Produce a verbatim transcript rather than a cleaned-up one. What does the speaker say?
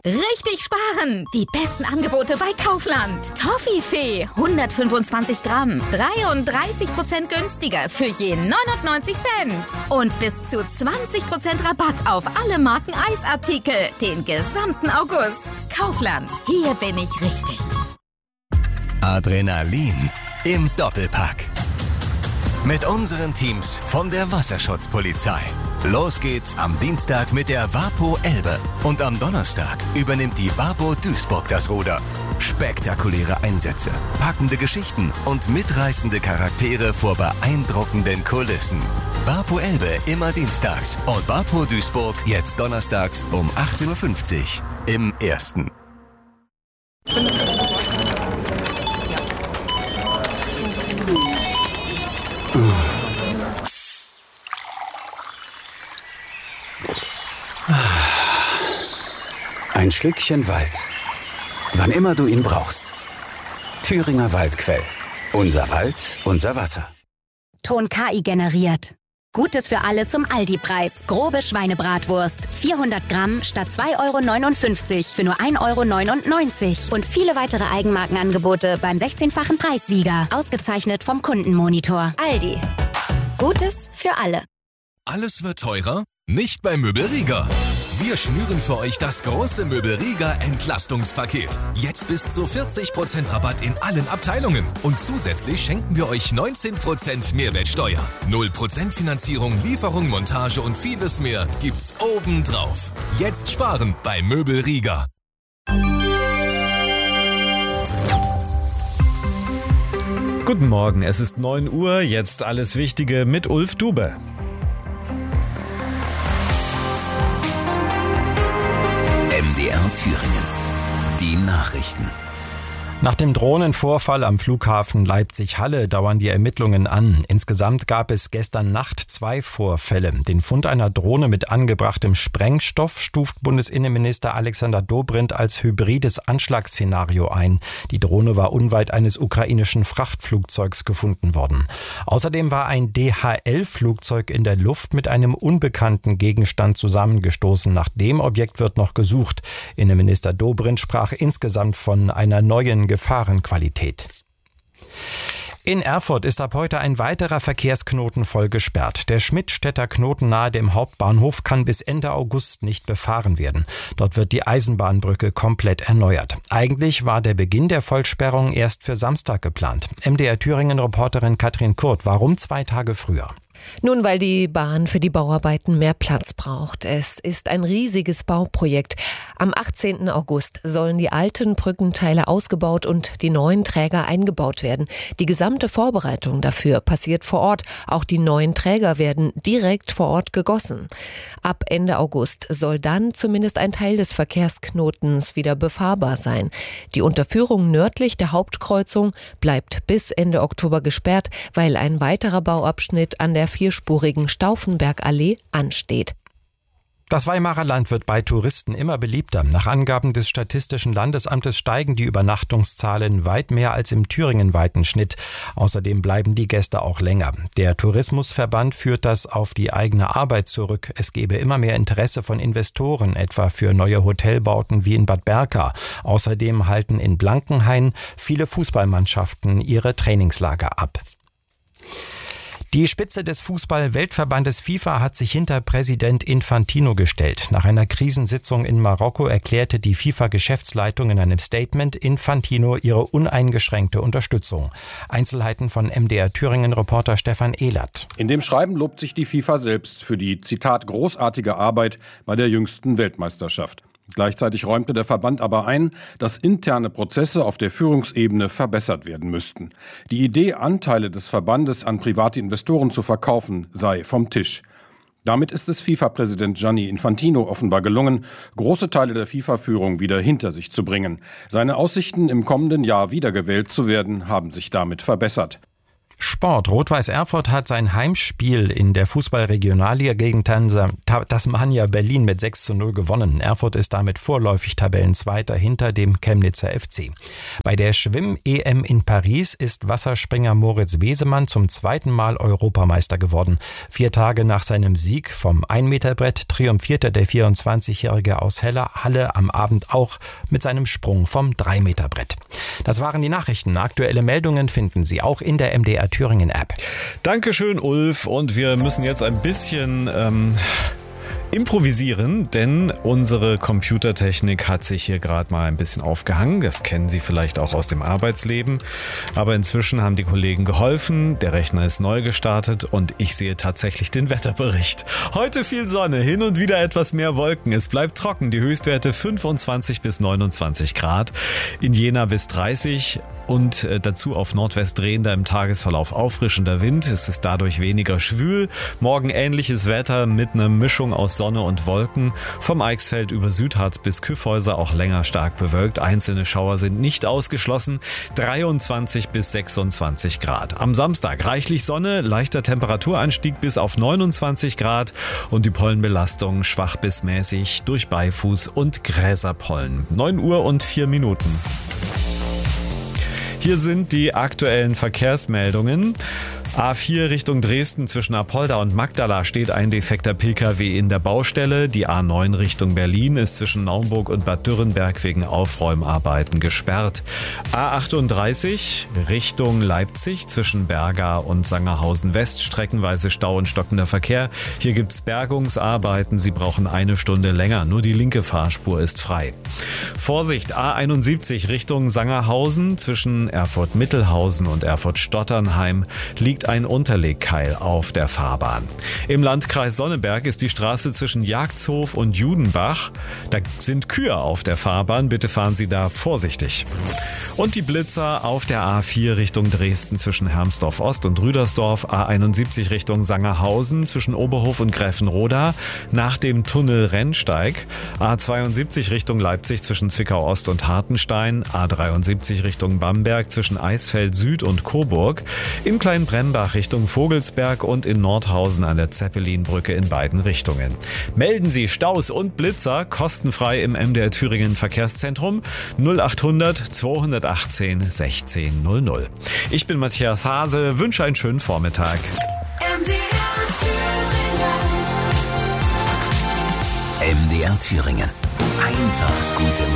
Richtig sparen! Die besten Angebote bei Kaufland. Toffifee, hundertfünfundzwanzig Gramm, dreiunddreißig Prozent günstiger für je neunundneunzig Cent. Und bis zu zwanzig Prozent Rabatt auf alle Marken Eisartikel den gesamten August. Kaufland, hier bin ich richtig. Adrenalin im Doppelpack. Mit unseren Teams von der Wasserschutzpolizei. Los geht's am Dienstag mit der Wapo Elbe und am Donnerstag übernimmt die Wapo Duisburg das Ruder. Spektakuläre Einsätze, packende Geschichten und mitreißende Charaktere vor beeindruckenden Kulissen. Wapo Elbe immer dienstags und Wapo Duisburg jetzt donnerstags um achtzehn Uhr fünfzig im Ersten. Ein Schlückchen Wald. Wann immer du ihn brauchst. Thüringer Waldquell. Unser Wald, unser Wasser. Ton K I generiert. Gutes für alle zum Aldi-Preis. Grobe Schweinebratwurst. vierhundert Gramm statt zwei Euro neunundfünfzig für nur ein Euro neunundneunzig. Und viele weitere Eigenmarkenangebote beim sechzehnfachen Preissieger. Ausgezeichnet vom Kundenmonitor. Aldi. Gutes für alle. Alles wird teurer? Nicht bei Möbel Rieger. Wir schnüren für euch das große Möbel Rieger Entlastungspaket. Jetzt bis zu vierzig Prozent Rabatt in allen Abteilungen. Und zusätzlich schenken wir euch neunzehn Prozent Mehrwertsteuer. null Prozent Finanzierung, Lieferung, Montage und vieles mehr gibt's obendrauf. Jetzt sparen bei Möbel Rieger. Guten Morgen, es ist neun Uhr, jetzt alles Wichtige mit Ulf Dube. M D R Thüringen. Die Nachrichten. Nach dem Drohnenvorfall am Flughafen Leipzig-Halle dauern die Ermittlungen an. Insgesamt gab es gestern Nacht zwei Vorfälle. Den Fund einer Drohne mit angebrachtem Sprengstoff stuft Bundesinnenminister Alexander Dobrindt als hybrides Anschlagsszenario ein. Die Drohne war unweit eines ukrainischen Frachtflugzeugs gefunden worden. Außerdem war ein D H L-Flugzeug in der Luft mit einem unbekannten Gegenstand zusammengestoßen. Nach dem Objekt wird noch gesucht. Innenminister Dobrindt sprach insgesamt von einer neuen Gefahrenqualität. In Erfurt ist ab heute ein weiterer Verkehrsknoten voll gesperrt. Der Schmidtstädter Knoten nahe dem Hauptbahnhof kann bis Ende August nicht befahren werden. Dort wird die Eisenbahnbrücke komplett erneuert. Eigentlich war der Beginn der Vollsperrung erst für Samstag geplant. M D R Thüringen-Reporterin Katrin Kurt, warum zwei Tage früher? Nun, weil die Bahn für die Bauarbeiten mehr Platz braucht. Es ist ein riesiges Bauprojekt. Am achtzehnten August sollen die alten Brückenteile ausgebaut und die neuen Träger eingebaut werden. Die gesamte Vorbereitung dafür passiert vor Ort. Auch die neuen Träger werden direkt vor Ort gegossen. Ab Ende August soll dann zumindest ein Teil des Verkehrsknotens wieder befahrbar sein. Die Unterführung nördlich der Hauptkreuzung bleibt bis Ende Oktober gesperrt, weil ein weiterer Bauabschnitt an der vierspurigen Stauffenbergallee ansteht. Das Weimarer Land wird bei Touristen immer beliebter. Nach Angaben des Statistischen Landesamtes steigen die Übernachtungszahlen weit mehr als im thüringenweiten Schnitt. Außerdem bleiben die Gäste auch länger. Der Tourismusverband führt das auf die eigene Arbeit zurück. Es gebe immer mehr Interesse von Investoren, etwa für neue Hotelbauten wie in Bad Berka. Außerdem halten in Blankenhain viele Fußballmannschaften ihre Trainingslager ab. Die Spitze des Fußball-Weltverbandes FIFA hat sich hinter Präsident Infantino gestellt. Nach einer Krisensitzung in Marokko erklärte die FIFA-Geschäftsleitung in einem Statement Infantino ihre uneingeschränkte Unterstützung. Einzelheiten von M D R Thüringen-Reporter Stefan Ehlert. In dem Schreiben lobt sich die FIFA selbst für die, Zitat, großartige Arbeit bei der jüngsten Weltmeisterschaft. Gleichzeitig räumte der Verband aber ein, dass interne Prozesse auf der Führungsebene verbessert werden müssten. Die Idee, Anteile des Verbandes an private Investoren zu verkaufen, sei vom Tisch. Damit ist es FIFA-Präsident Gianni Infantino offenbar gelungen, große Teile der FIFA-Führung wieder hinter sich zu bringen. Seine Aussichten, im kommenden Jahr wiedergewählt zu werden, haben sich damit verbessert. Sport. Rot-Weiß Erfurt hat sein Heimspiel in der Fußball-Regionalliga gegen Tasmania Berlin mit sechs zu null gewonnen. Erfurt ist damit vorläufig Tabellenzweiter hinter dem Chemnitzer F C. Bei der Schwimm-E M in Paris ist Wasserspringer Moritz Wesemann zum zweiten Mal Europameister geworden. Vier Tage nach seinem Sieg vom ein-Meter-Brett triumphierte der vierundzwanzigjährige aus Halle am Abend auch mit seinem Sprung vom drei-Meter-Brett. Das waren die Nachrichten. Aktuelle Meldungen finden Sie auch in der M D R Thüringen App. Dankeschön, Ulf. Und wir müssen jetzt ein bisschen ähm, improvisieren, denn unsere Computertechnik hat sich hier gerade mal ein bisschen aufgehangen. Das kennen Sie vielleicht auch aus dem Arbeitsleben. Aber inzwischen haben die Kollegen geholfen. Der Rechner ist neu gestartet und ich sehe tatsächlich den Wetterbericht. Heute viel Sonne, hin und wieder etwas mehr Wolken. Es bleibt trocken. Die Höchstwerte fünfundzwanzig bis neunundzwanzig Grad. In Jena bis dreißig. Und dazu auf Nordwest drehender im Tagesverlauf auffrischender Wind. Es ist dadurch weniger schwül. Morgen ähnliches Wetter mit einer Mischung aus Sonne und Wolken. Vom Eichsfeld über Südharz bis Kyffhäuser auch länger stark bewölkt. Einzelne Schauer sind nicht ausgeschlossen. dreiundzwanzig bis sechsundzwanzig Grad. Am Samstag reichlich Sonne, leichter Temperaturanstieg bis auf neunundzwanzig Grad und die Pollenbelastung schwach bis mäßig durch Beifuß und Gräserpollen. neun Uhr und vier Minuten. Hier sind die aktuellen Verkehrsmeldungen. A vier Richtung Dresden zwischen Apolda und Magdala steht ein defekter P K W in der Baustelle. Die A neun Richtung Berlin ist zwischen Naumburg und Bad Dürrenberg wegen Aufräumarbeiten gesperrt. A achtunddreißig Richtung Leipzig zwischen Berga und Sangerhausen West streckenweise Stau und stockender Verkehr. Hier gibt's Bergungsarbeiten. Sie brauchen eine Stunde länger. Nur die linke Fahrspur ist frei. Vorsicht, A einundsiebzig Richtung Sangerhausen zwischen Erfurt-Mittelhausen und Erfurt-Stotternheim liegt ein Unterlegkeil auf der Fahrbahn. Im Landkreis Sonneberg ist die Straße zwischen Jagdshof und Judenbach. Da sind Kühe auf der Fahrbahn. Bitte fahren Sie da vorsichtig. Und die Blitzer auf der A vier Richtung Dresden zwischen Hermsdorf Ost und Rüdersdorf. A einundsiebzig Richtung Sangerhausen zwischen Oberhof und Gräfenroda nach dem Tunnel Rennsteig. A zweiundsiebzig Richtung Leipzig zwischen Zwickau Ost und Hartenstein. A dreiundsiebzig Richtung Bamberg zwischen Eisfeld Süd und Coburg. In Kleinbrennbach Richtung Vogelsberg und in Nordhausen an der Zeppelinbrücke in beiden Richtungen. Melden Sie Staus und Blitzer kostenfrei im M D R Thüringen Verkehrszentrum null achthundert zweihundertachtzehn sechzehn null null. Ich bin Matthias Hase, wünsche einen schönen Vormittag. M D R Thüringen. M D R Thüringen. Einfach gute